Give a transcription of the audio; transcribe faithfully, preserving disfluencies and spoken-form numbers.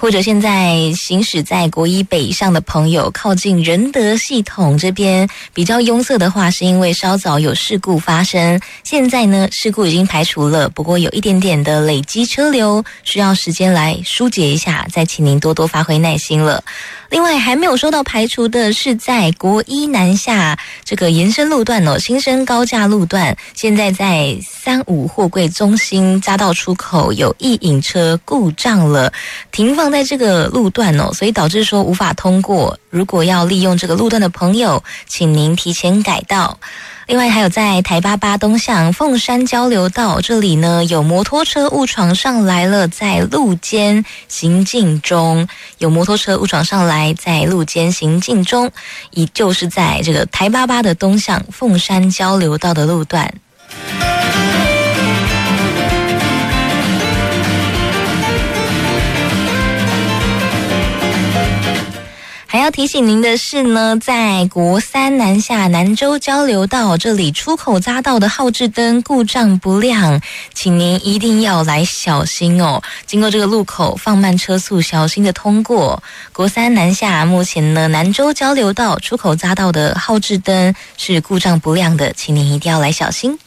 或者现在行驶在国一北上的朋友，靠近仁德系统这边比较拥塞的话，是因为稍早有事故发生，现在呢事故已经排除了，不过有一点点的累积车流，需要时间来疏解一下，再请您多多发挥耐心了。另外还没有收到排除的是在国一南下这个延伸路段哦，新生高架路段，现在在三五货柜中心匝道出口有一引车故障了，停放在这个路段哦，所以导致说无法通过。如果要利用这个路段的朋友，请您提前改道。另外还有在台八八东向凤山交流道这里呢，有摩托车误闯上来了，在路肩行进中，有摩托车误闯上来，在路肩行进中，也就是在这个台八八的东向凤山交流道的路段。还要提醒您的是呢，在国三南下南州交流道这里出口匝道的号志灯故障不亮，请您一定要来小心哦。经过这个路口放慢车速，小心的通过。国三南下目前呢，南州交流道出口匝道的号志灯是故障不亮的，请您一定要来小心。